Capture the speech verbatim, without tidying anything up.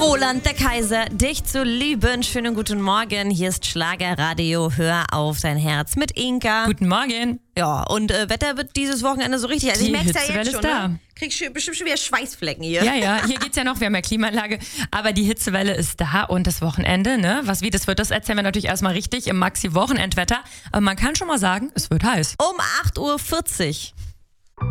Roland der Kaiser, dich zu lieben. Schönen guten Morgen. Hier ist Schlagerradio. Hör auf dein Herz mit Inka. Guten Morgen. Ja, und äh, Wetter wird dieses Wochenende so richtig. Also Die ich merke es ja Hitzewelle jetzt ist schon. da. Ne? Krieg ich bestimmt schon wieder Schweißflecken hier. Ja, ja, hier geht's ja noch, wir haben ja Klimaanlage, aber die Hitzewelle ist da und das Wochenende, ne? Was wie das wird, das erzählen wir natürlich erstmal richtig im Maxi-Wochenendwetter. Aber man kann schon mal sagen, es wird heiß. Um acht Uhr vierzig